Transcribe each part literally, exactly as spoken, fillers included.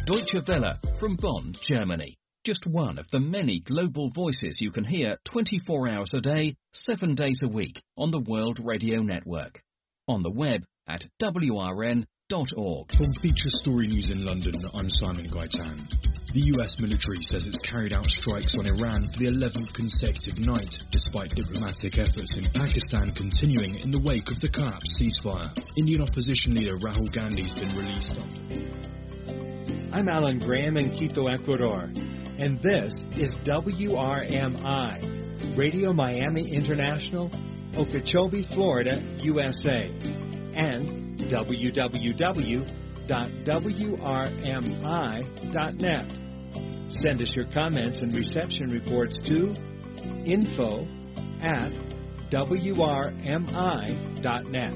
Deutsche Welle from Bonn, Germany. Just one of the many global voices you can hear twenty-four hours a day, seven days a week on the World Radio Network. On the web at w r n dot org. From Feature Story News in London, I'm Simon Gaitan. The U S military says it's carried out strikes on Iran for the eleventh consecutive night, despite diplomatic efforts in Pakistan continuing in the wake of the collapsed ceasefire. Indian opposition leader Rahul Gandhi has been released on. I'm Alan Graham in Quito, Ecuador, and this is W R M I, Radio Miami International, Okeechobee, Florida, U S A, and w w w dot w r m i dot net. Send us your comments and reception reports to info at w r m i dot net.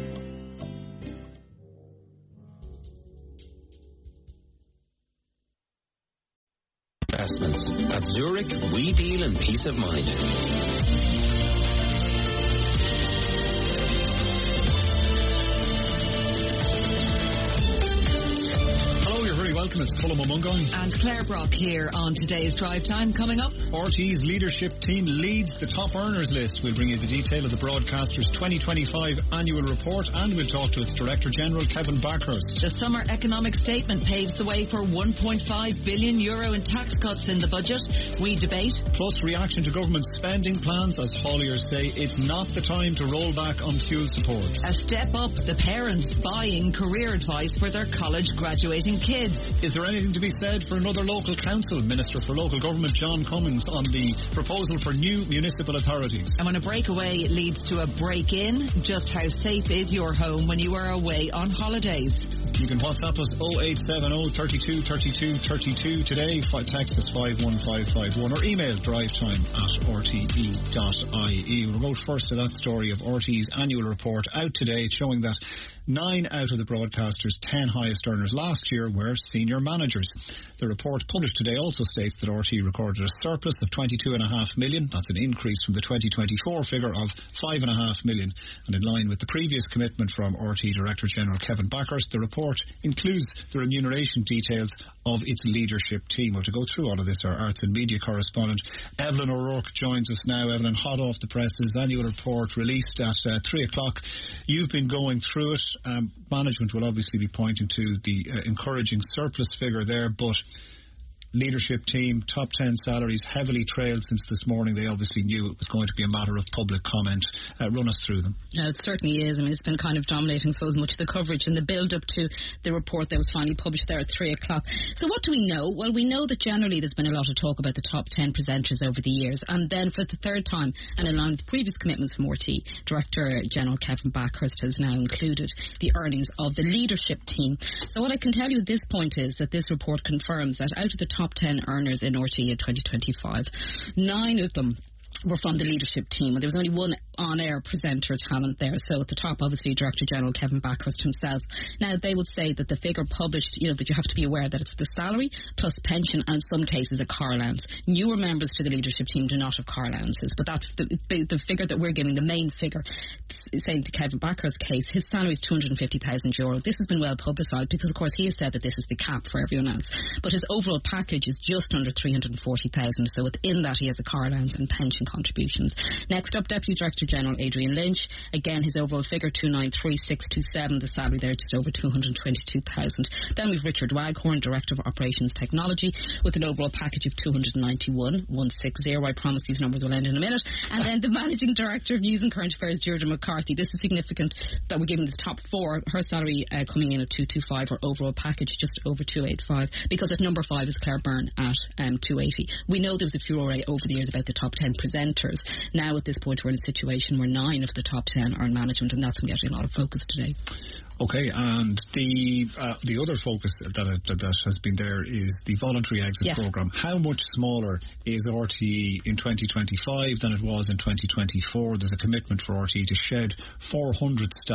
Investments. At Zurich, we deal in peace of mind. Welcome, it's Colm O'Mungan and Claire Brock here on today's Drive Time. Coming up, R T E's leadership team leads the top earners list. We'll bring you the detail of the broadcaster's twenty twenty-five annual report, and we'll talk to its Director General Kevin Backhurst. The summer economic statement paves the way for one point five billion euro in tax cuts in the budget. We debate. Plus, reaction to government spending plans as hauliers say it's not the time to roll back on fuel support. A step up, the parents buying career advice for their college graduating kids. Is there anything to be said for another local council? Minister for Local Government John Cummins on the proposal for new municipal authorities. And when a breakaway leads to a break-in, just how safe is your home when you are away on holidays? You can WhatsApp us oh eight seven oh, thirty-two, thirty-two, thirty-two today, text us five one five five one, or email drivetime at r t e dot i e. We'll go first to that story of R T E's annual report out today, showing that nine out of the broadcaster's ten highest earners last year were senior managers. The report published today also states that R T E recorded a surplus of twenty-two point five million. That's an increase from the twenty twenty-four figure of five point five million. And in line with the previous commitment from R T E Director General Kevin Backhurst, the report includes the remuneration details of its leadership team. Well, to go through all of this, our arts and media correspondent Evelyn O'Rourke joins us now. Evelyn, hot off the presses, annual report released at uh, three o'clock. You've been going through it. Um, management will obviously be pointing to the uh, encouraging surplus figure there, but leadership team, top ten salaries, heavily trailed since this morning. They obviously knew it was going to be a matter of public comment. Uh, run us through them. No, it certainly is. I mean, it's been kind of dominating, so as much of the coverage and the build-up to the report that was finally published there at three o'clock. So what do we know? Well, we know that generally there's been a lot of talk about the top ten presenters over the years, and then for the third time, and in line with previous commitments from R T E, Director General Kevin Backhurst has now included the earnings of the leadership team. So what I can tell you at this point is that this report confirms that out of the top ten earners in R T E in twenty twenty-five, nine of them were from the leadership team. There was only one on-air presenter talent there. So at the top, obviously, Director General Kevin Backhurst himself. Now, they would say that the figure published, you know, that you have to be aware that it's the salary plus pension and in some cases a car allowance. Newer members to the leadership team do not have car allowances, but that's the, the figure that we're giving, the main figure, saying to Kevin Backhurst's case, his salary is two hundred fifty thousand euro. This has been well publicised because, of course, he has said that this is the cap for everyone else. But his overall package is just under three hundred forty thousand. So within that, he has a car allowance and pension contributions. Next up, Deputy Director General Adrian Lynch. Again, his overall figure two hundred ninety-three thousand six hundred twenty-seven. The salary there just over two hundred twenty-two thousand. Then we've Richard Waghorn, Director of Operations Technology, with an overall package of two hundred ninety-one thousand one hundred sixty. I promise these numbers will end in a minute. And then the Managing Director of News and Current Affairs, Deirdre McCarthy. This is significant that we're giving the top four. Her salary uh, coming in at two hundred twenty-five. Her overall package just over two hundred eighty-five. Because at number five is Claire Byrne at um, two hundred eighty. We know there was a furore over the years about the top ten presenters. Now at this point we're in a situation where nine of the top ten are in management, and that's been getting a lot of focus today. Okay, and the uh, the other focus that, that that has been there is the voluntary exit yes. programme. How much smaller is R T E in twenty twenty-five than it was in twenty twenty-four? There's a commitment for R T E to shed four hundred staff.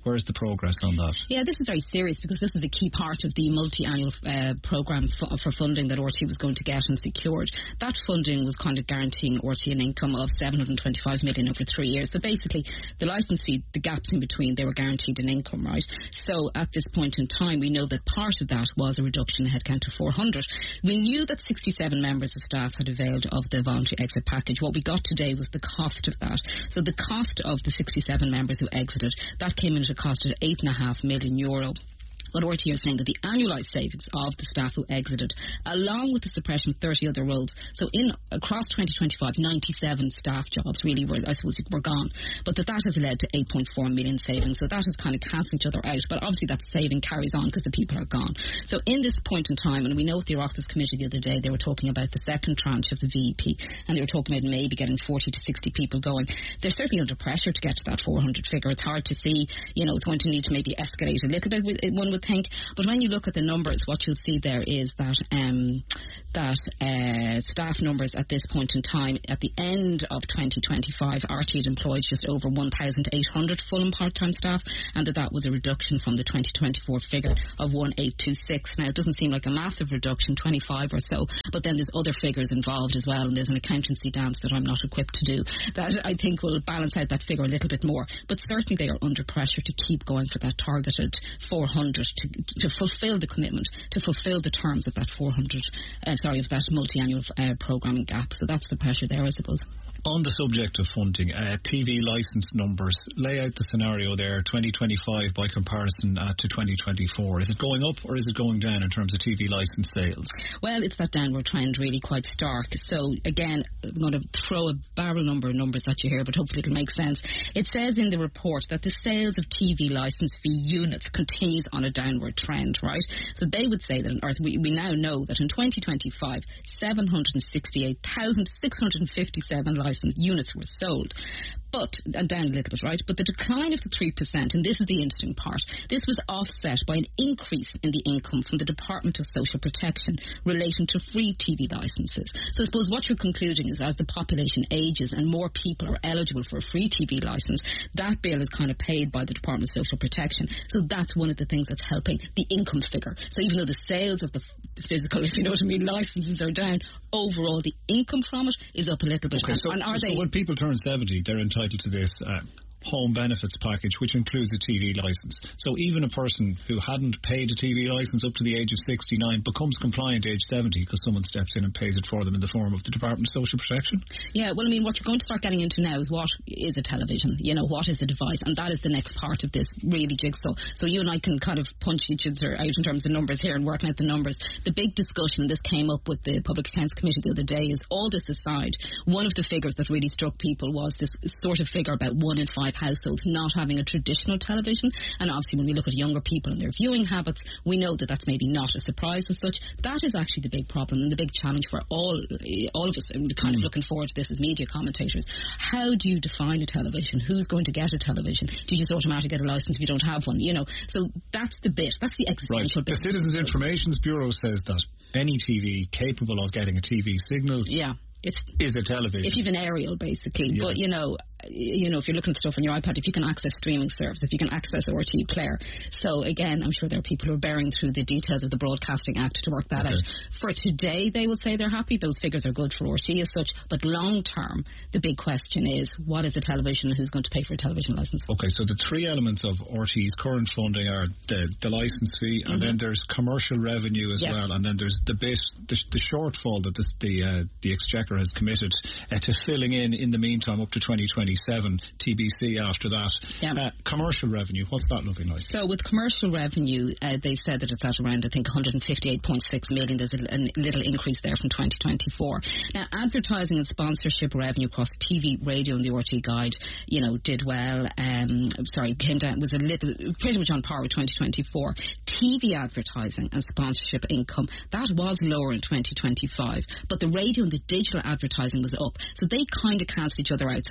Where's the progress on that? Yeah, this is very serious because this is a key part of the multi-annual uh, programme f- for funding that R T E was going to get and secured. That funding was kind of guaranteeing R T E an income of seven hundred twenty-five million over three years. So basically, the licence fee, the gaps in between, they were guaranteed an income, right? So at this point in time, we know that part of that was a reduction in headcount to four hundred. We knew that sixty-seven members of staff had availed of the voluntary exit package. What we got today was the cost of that. So the cost of the sixty-seven members who exited, that came in at a cost of eight point five million euro. What R T E are saying that the annualised savings of the staff who exited, along with the suppression of thirty other roles, so in across twenty twenty-five, ninety-seven staff jobs really were, I suppose, were gone, but that that has led to eight point four million savings. So that has kind of cancelled each other out, but obviously that saving carries on because the people are gone. So in this point in time, and we know at the Oireachtas Committee the other day, they were talking about the second tranche of the V E P, and they were talking about maybe getting forty to sixty people going. They're certainly under pressure to get to that four hundred figure. It's hard to see, you know, it's going to need to maybe escalate a little bit, one would think, but when you look at the numbers, what you'll see there is that um, that uh, staff numbers at this point in time, at the end of twenty twenty-five, R T E had employed just over one thousand eight hundred full and part-time staff, and that that was a reduction from the twenty twenty-four figure of one thousand eight hundred twenty-six. Now, it doesn't seem like a massive reduction, twenty-five or so, but then there's other figures involved as well, and there's an accountancy dance that I'm not equipped to do that I think will balance out that figure a little bit more. But certainly they are under pressure to keep going for that targeted four hundred, to to fulfil the commitment, to fulfil the terms of that four hundred, uh, sorry, of that multi-annual uh, programming gap. So that's the pressure there, I suppose. On the subject of funding, uh, T V licence numbers, lay out the scenario there, twenty twenty-five by comparison uh, to twenty twenty-four. Is it going up or is it going down in terms of T V licence sales? Well, it's that downward trend really quite stark. So again, I'm going to throw a barrel number of numbers at you here, but hopefully it'll make sense. It says in the report that the sales of T V licence fee units continues on a downward trend, right? So they would say that, or we, we now know that in twenty twenty-five, seven hundred sixty-eight thousand six hundred fifty-seven licence units were sold, but and down a little bit, right? But the decline of the three percent, and this is the interesting part, this was offset by an increase in the income from the Department of Social Protection relating to free T V licences. So I suppose what you're concluding is as the population ages and more people are eligible for a free T V licence, that bill is kind of paid by the Department of Social Protection. So that's one of the things that's helping the income figure. So even though the sales of the physical, if you know what I mean, licences are down, overall the income from it is up a little bit. Okay, so, and are so they, when people turn seventy, they're entitled to this uh, home benefits package, which includes a T V licence. So even a person who hadn't paid a T V licence up to the age of sixty-nine becomes compliant age seventy because someone steps in and pays it for them in the form of the Department of Social Protection? Yeah, well, I mean, what you're going to start getting into now is what is a television? You know, what is a device? And that is the next part of this really jigsaw. So you and I can kind of punch each other out in terms of numbers here and working out the numbers. The big discussion, and this came up with the Public Accounts Committee the other day, is all this aside, one of the figures that really struck people was this sort of figure about one in five households not having a traditional television. And obviously when we look at younger people and their viewing habits, we know that that's maybe not a surprise as such. That is actually the big problem and the big challenge for all all of us, and kind of looking forward to this as media commentators. How do you define a television? Who's going to get a television? Do you just automatically get a licence if you don't have one? You know, so that's the bit, that's the existential right. bit. The Citizens Information Bureau says that any T V capable of getting a T V signal yeah. It's, is a television. If you've an aerial, basically. Yeah. But, you know, you know, if you're looking at stuff on your iPad, if you can access streaming service, if you can access R T E Player. So, again, I'm sure there are people who are bearing through the details of the Broadcasting Act to work that okay. out. For today, they will say they're happy. Those figures are good for R T E as such. But long term, the big question is, what is a television and who's going to pay for a television licence? Okay, so the three elements of R T E's current funding are the, the licence fee, and mm-hmm. then there's commercial revenue as yes. well, and then there's the bit, the, the shortfall that this, the uh, the Exchequer has committed uh, to filling in in the meantime up to twenty twenty-seven, T B C after that. Yeah. Uh, commercial revenue, what's that looking like? So with commercial revenue, uh, they said that it's at around, I think, one hundred fifty-eight point six million. There's a, a little increase there from twenty twenty-four. Now, advertising and sponsorship revenue across T V, radio and the R T E Guide, you know, did well. Um, sorry, came down, was a little, pretty much on par with twenty twenty-four. T V advertising and sponsorship income, that was lower in twenty twenty-five, but the radio and the digital advertising was up. So they kind of cancelled each other out. So again, this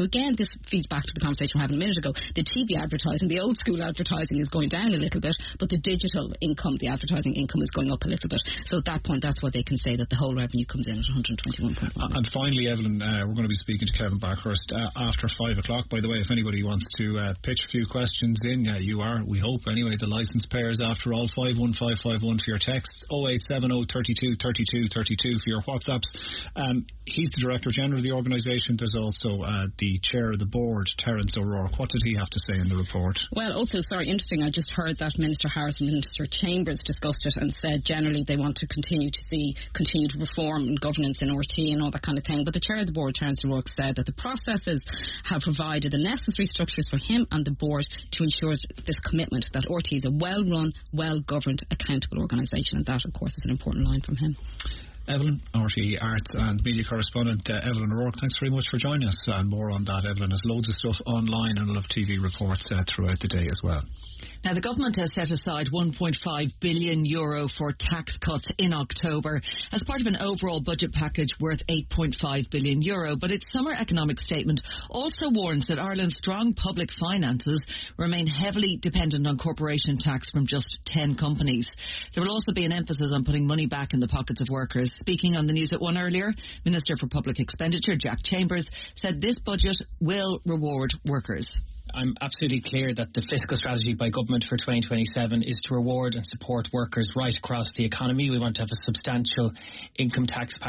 this feeds back to the conversation we were having a minute ago. The T V advertising, the old school advertising is going down a little bit, but the digital income, the advertising income is going up a little bit. So at that point, that's why they can say that the whole revenue comes in at one hundred twenty-one point one. And finally, Evelyn, uh, we're going to be speaking to Kevin Backhurst uh, after five o'clock. By the way, if anybody wants to uh, pitch a few questions in, yeah, you are, we hope anyway, the licence payers after all. Five one five five one for your texts, oh eight seven oh thirty-two thirty-two thirty-two for your WhatsApps. Um, he's the Director General of the organisation. There's also uh, the Chair of the Board, Terence O'Rourke. What did he have to say in the report? Well, also, sorry, interesting, I just heard that Minister Harris and Minister Chambers discussed it and said generally they want to continue to see continued reform and governance in R T and all that kind of thing. But the Chair of the Board, Terence O'Rourke, said that the processes have provided the necessary structures for him and the Board to ensure this commitment that R T is a well-run, well-governed, accountable organisation. And that, of course, is an important line from him. Evelyn, R T E Arts and Media Correspondent uh, Evelyn O'Rourke, thanks very much for joining us. And more on that, Evelyn has loads of stuff online and a lot of T V reports uh, throughout the day as well. Now, the government has set aside one point five billion euro for tax cuts in October as part of an overall budget package worth eight point five billion euro. But its summer economic statement also warns that Ireland's strong public finances remain heavily dependent on corporation tax from just ten companies. There will also be an emphasis on putting money back in the pockets of workers. Speaking on the News at One earlier, Minister for Public Expenditure, Jack Chambers, said this budget will reward workers. I'm absolutely clear that the fiscal strategy by government for twenty twenty-seven is to reward and support workers right across the economy. We want to have a substantial income tax package